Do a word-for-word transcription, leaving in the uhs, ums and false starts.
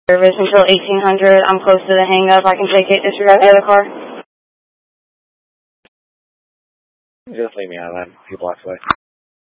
service until eighteen hundred. I'm close to the hang up. I can take it. Disregard the other car. Just leave me out of that. A few blocks away.